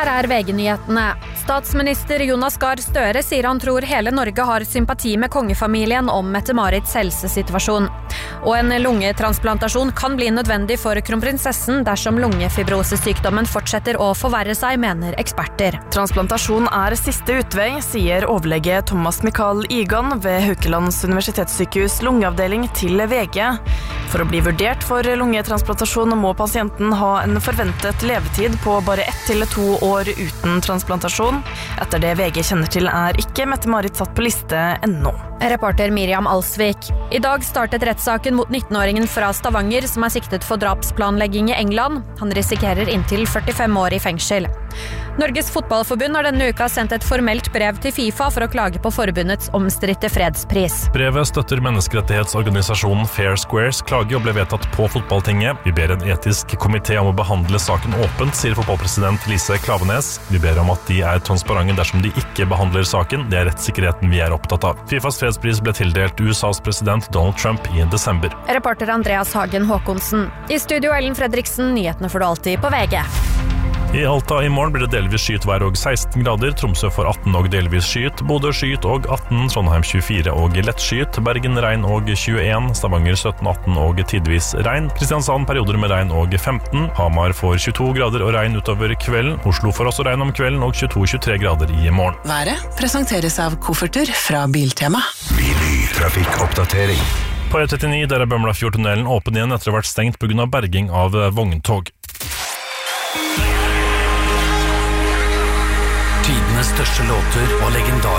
Her VG-nyhetene. Statsminister Jonas Gahr Støre sier han tror hele Norge har sympati med kongefamilien om Mette-Marits helsesituasjon. Og en lungetransplantasjon kan bli nødvendig for kronprinsessen dersom lungefibrosesykdommen fortsetter å forverre seg, mener eksperter. Transplantasjon siste utvei, sier overlege Thomas Mikael Igan ved Haukelands universitetssykehus lungeavdeling til VG. For å bli vurdert for lungetransplantasjon må pasienten ha en forventet levetid på bare 1 til 2 år uten transplantasjon. Etter det VG kjenner til ikke Mette-Marit satt på liste ennå. Reporter Miriam Alsvik. I dag startet rettssaken mot 19-åringen fra Stavanger som siktet for drapsplanlegging i England. Han risikerer inntil 45 år i fengsel. Norges fotballforbund har denne uka sendt et formelt brev til FIFA for å klage på forbundets omstridte fredspris. Brevet støtter menneskerettighetsorganisasjonen Fair Squares klage og ble vedtatt på fotballtinget. Vi ber en etisk komité om å behandle saken åpent, sier fotballpresident Lise Klavenes. Vi ber om at de transparente dersom de ikke behandler saken. Det rettssikkerheten vi opptatt av. FIFAs fredspris ble tildelt USAs president Donald Trump i desember. Reporter Andreas Hagen Håkonsen. I studio Ellen Fredriksen, nyhetene får du alltid på VG. I Alta i morgen blir det delvis skyet vær og 16 grader, Tromsø får 18 og delvis skyet, Bodø skyet og 18, Trondheim 24 og lett skyet, Bergen regn og 21, Stavanger 17-18 og tidvis regn, Kristiansand perioder med regn og 15, Hamar får 22 grader og regn utover kvelden, Oslo får også regn om kvelden og 22-23 grader i morgen. Været presenteres av kofferter fra Biltema. Trafikkoppdatering. På E39 der Bømlafjordtunnelen åpen igjen etter å ha vært stengt på grunn av berging av vogntog. Tidenes største låter og legendariske